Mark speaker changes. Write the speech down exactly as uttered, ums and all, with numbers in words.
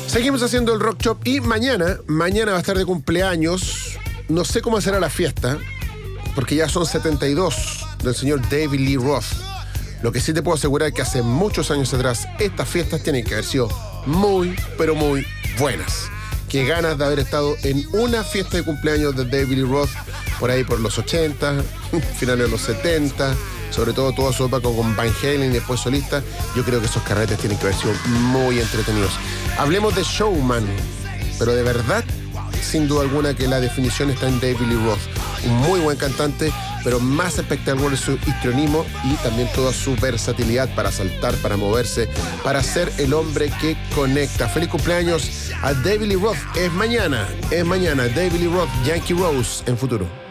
Speaker 1: Seguimos haciendo el Rock Shop y mañana, mañana va a estar de cumpleaños. No sé cómo será la fiesta, porque ya son setenta y dos del señor David Lee Roth. Lo que sí te puedo asegurar es que hace muchos años atrás estas fiestas tienen que haber sido muy, pero muy buenas. Qué ganas de haber estado en una fiesta de cumpleaños de David Lee Roth por ahí por los ochenta, finales de los setenta, sobre todo toda su época con Van Halen y después solista. Yo creo que esos carretes tienen que haber sido muy entretenidos. Hablemos de showman, pero de verdad, sin duda alguna que la definición está en David Lee Roth. Un muy buen cantante, pero más espectacular es su histrionismo y también toda su versatilidad para saltar, para moverse, para ser el hombre que conecta. Feliz cumpleaños a David Lee Roth. Es mañana, es mañana. David Lee Roth, Yankee Rose en Futuro.